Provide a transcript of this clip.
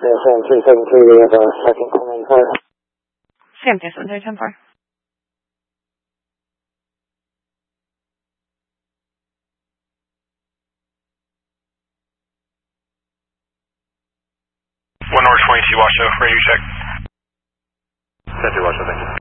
Yeah, 7372, we have a second coming car. Sam 27310-4. 1 North 22, Washoe, radio check. 10-2, Washoe, thank you.